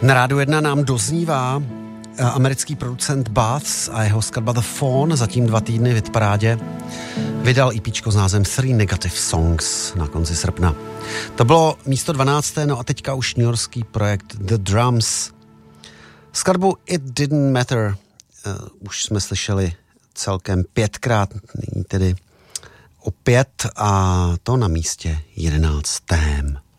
Na Rádiu 1 nám doznívá americký producent Baths a jeho skladba The Fawn, zatím 2 týdny v hitparádě, vydal EPčko s názvem Three Negative Songs na konci srpna. To bylo místo 12. No a teďka už newyorský projekt The Drums. Skladbu It Didn't Matter už jsme slyšeli celkem 5krát, nyní tedy opět, a to na místě 11.